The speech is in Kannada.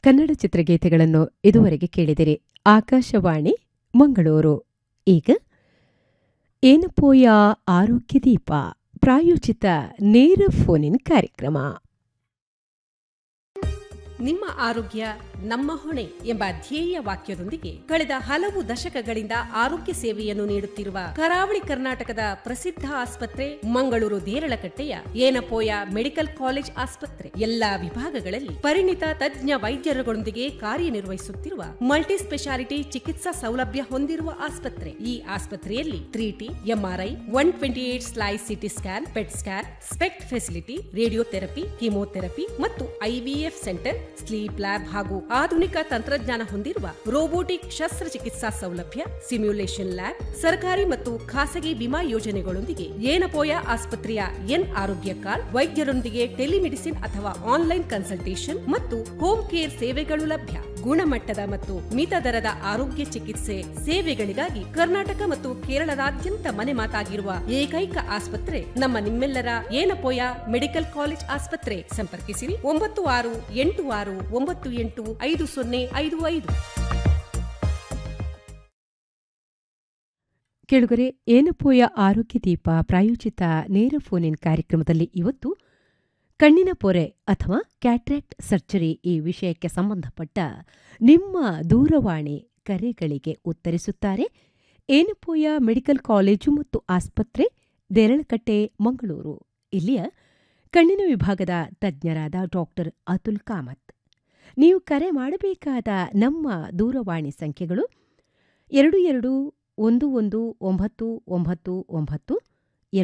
ಕನ್ನಡ ಚಿತ್ರಗೀತೆಗಳನ್ನು ಇದುವರೆಗೆ ಕೇಳಿದಿರಿ. ಆಕಾಶವಾಣಿ ಮಂಗಳೂರು. ಈಗ ಏನು ಪೋಯ ಆರೋಗ್ಯ ದೀಪ ಪ್ರಾಯೋಜಿತ ನೇರ ಫೋನಿನ್ ಕಾರ್ಯಕ್ರಮ. ನಿಮ್ಮ ಆರೋಗ್ಯ ನಮ್ಮ ಹೊಣೆ ಎಂಬ ಧ್ಯೇಯ ವಾಕ್ಯದೊಂದಿಗೆ ಕಳೆದ ಹಲವು ದಶಕಗಳಿಂದ ಆರೋಗ್ಯ ಸೇವೆಯನ್ನು ನೀಡುತ್ತಿರುವ ಕರಾವಳಿ ಕರ್ನಾಟಕದ ಪ್ರಸಿದ್ಧ ಆಸ್ಪತ್ರೆ ಮಂಗಳೂರು ದೇರಳಕಟ್ಟೆಯ ಏನಪೋಯ ಮೆಡಿಕಲ್ ಕಾಲೇಜ್ ಆಸ್ಪತ್ರೆ ಎಲ್ಲಾ ವಿಭಾಗಗಳಲ್ಲಿ ಪರಿಣಿತ ತಜ್ಞ ವೈದ್ಯರುಗಳೊಂದಿಗೆ ಕಾರ್ಯನಿರ್ವಹಿಸುತ್ತಿರುವ ಮಲ್ಟಿ ಸ್ಪೆಷಾಲಿಟಿ ಚಿಕಿತ್ಸಾ ಸೌಲಭ್ಯ ಹೊಂದಿರುವ ಆಸ್ಪತ್ರೆ. ಈ ಆಸ್ಪತ್ರೆಯಲ್ಲಿ 3T, MRI, 128 slice CT scan, pet scan, specs facility, radiotherapy, chemotherapy ಮತ್ತು IVF ಸೆಂಟರ್, ಸ್ಲೀಪ್ ಲ್ಯಾಬ್ ಹಾಗೂ ಆಧುನಿಕ ತಂತ್ರಜ್ಞಾನ ಹೊಂದಿರುವ ರೋಬೋಟಿಕ್ ಶಸ್ತ್ರಚಿಕಿತ್ಸಾ ಸೌಲಭ್ಯ, ಸಿಮ್ಯುಲೇಷನ್ ಲ್ಯಾಬ್, ಸರ್ಕಾರಿ ಮತ್ತು ಖಾಸಗಿ ವಿಮಾ ಯೋಜನೆಗಳೊಂದಿಗೆ ಏನಪೋಯ ಆಸ್ಪತ್ರೆಯ ಎನ್ ಆರೋಗ್ಯ ಕಾರ್ಡ್, ವೈದ್ಯರೊಂದಿಗೆ ಟೆಲಿಮೆಡಿಸಿನ್ ಅಥವಾ ಆನ್ಲೈನ್ ಕನ್ಸಲ್ಟೇಷನ್ ಮತ್ತು ಹೋಮ್ ಕೇರ್ ಸೇವೆಗಳು ಲಭ್ಯ. ಗುಣಮಟ್ಟದ ಮತ್ತು ಮಿತ ದರದ ಆರೋಗ್ಯ ಚಿಕಿತ್ಸೆ ಸೇವೆಗಳಿಗಾಗಿ ಕರ್ನಾಟಕ ಮತ್ತು ಕೇರಳದಾದ್ಯಂತ ಮನೆ ಮಾತಾಗಿರುವ ಏಕೈಕ ಆಸ್ಪತ್ರೆ ನಮ್ಮ ನಿಮ್ಮೆಲ್ಲರ ಏನಪೋಯ ಮೆಡಿಕಲ್ ಕಾಲೇಜ್ ಆಸ್ಪತ್ರೆ. ಸಂಪರ್ಕಿಸಿರಿ 9686985055. ಕೇಳುಗರೆ, ಏನಪೋಯ ಆರೋಗ್ಯ ದೀಪ ಪ್ರಾಯೋಜಿತ ನೇರ ಫೋನಿನ್ ಕಾರ್ಯಕ್ರಮದಲ್ಲಿ ಇವತ್ತು ಕಣ್ಣಿನ ಪೊರೆ ಅಥವಾ ಕ್ಯಾಟ್ರಾಕ್ಟ್ ಸರ್ಜರಿ ಈ ವಿಷಯಕ್ಕೆ ಸಂಬಂಧಪಟ್ಟ ನಿಮ್ಮ ದೂರವಾಣಿ ಕರೆಗಳಿಗೆ ಉತ್ತರಿಸುತ್ತಾರೆ ಏನಪೋಯ ಮೆಡಿಕಲ್ ಕಾಲೇಜು ಮತ್ತು ಆಸ್ಪತ್ರೆ, ದೇರಳಕಟ್ಟೆ, ಮಂಗಳೂರು. ಇಲ್ಲಿಯ ಕಣ್ಣಿನ ವಿಭಾಗದ ತಜ್ಞರಾದ ಡಾಕ್ಟರ್ ಅತುಲ್ ಕಾಮತ್. ನೀವು ಕರೆ ಮಾಡಬೇಕಾದ ನಮ್ಮ ದೂರವಾಣಿ ಸಂಖ್ಯೆಗಳು 22119999